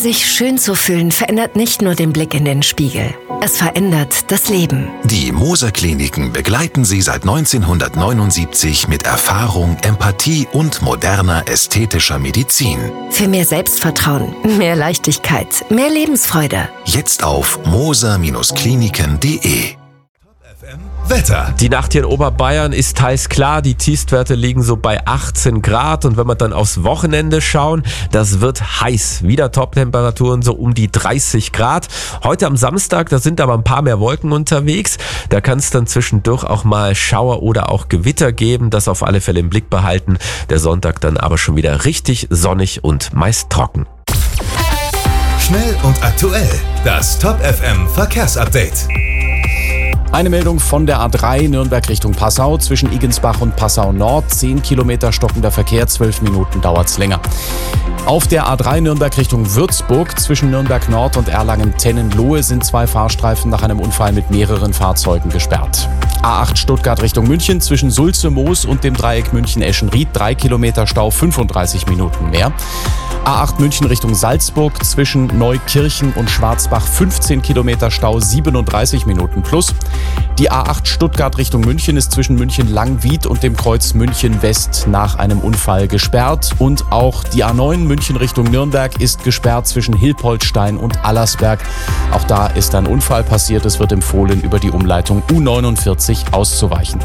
Sich schön zu fühlen, verändert nicht nur den Blick in den Spiegel. Es verändert das Leben. Die Moser Kliniken begleiten Sie seit 1979 mit Erfahrung, Empathie und moderner ästhetischer Medizin. Für mehr Selbstvertrauen, mehr Leichtigkeit, mehr Lebensfreude. Jetzt auf moser-kliniken.de. Wetter. Die Nacht hier in Oberbayern ist teils klar, die Tiefstwerte liegen so bei 18 Grad und wenn wir dann aufs Wochenende schauen, das wird heiß. Wieder Top-Temperaturen so um die 30 Grad. Heute am Samstag, da sind aber ein paar mehr Wolken unterwegs. Da kann es dann zwischendurch auch mal Schauer oder auch Gewitter geben. Das auf alle Fälle im Blick behalten. Der Sonntag dann aber schon wieder richtig sonnig und meist trocken. Schnell und aktuell. Das Top FM Verkehrsupdate. Eine Meldung von der A3 Nürnberg Richtung Passau. Zwischen Igensbach und Passau Nord. 10 Kilometer stockender Verkehr, 12 Minuten dauert's länger. Auf der A3 Nürnberg Richtung Würzburg zwischen Nürnberg Nord und Erlangen-Tennenlohe sind 2 Fahrstreifen nach einem Unfall mit mehreren Fahrzeugen gesperrt. A8 Stuttgart Richtung München zwischen Sulze-Moos und dem Dreieck München-Eschenried 3 Kilometer Stau, 35 Minuten mehr. A8 München Richtung Salzburg zwischen Neukirchen und Schwarzbach 15 Kilometer Stau, 37 Minuten plus. Die A8 Stuttgart Richtung München ist zwischen München-Langwied und dem Kreuz München West nach einem Unfall gesperrt. Und auch die A9 München Richtung Nürnberg ist gesperrt zwischen Hilpoltstein und Allersberg. Auch da ist ein Unfall passiert. Es wird empfohlen, über die Umleitung U49 auszuweichen.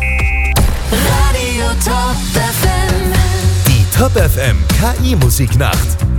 Die Top FM KI Musiknacht.